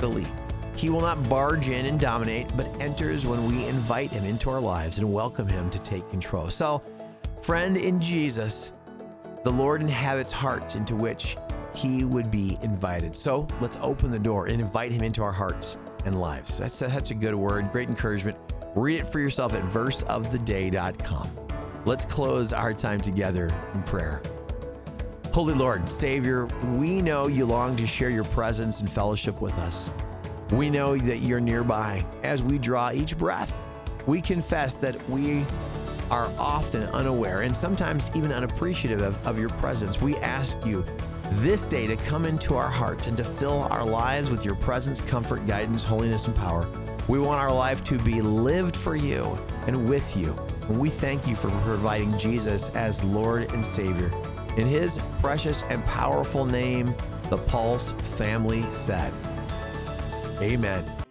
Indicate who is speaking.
Speaker 1: the lead. He will not barge in and dominate, but enters when we invite him into our lives and welcome him to take control. So, friend in Jesus, the Lord inhabits hearts into which he would be invited. So let's open the door and invite him into our hearts and lives. That's a good word, great encouragement. Read it for yourself at verseoftheday.com. Let's close our time together in prayer. Holy Lord, Savior, we know you long to share your presence and fellowship with us. We know that you're nearby as we draw each breath. We confess that we are often unaware and sometimes even unappreciative of your presence. We ask you this day to come into our hearts and to fill our lives with your presence, comfort, guidance, holiness, and power. We want our life to be lived for you and with you. And we thank you for providing Jesus as Lord and Savior. In his precious and powerful name, the Pulse family said, Amen.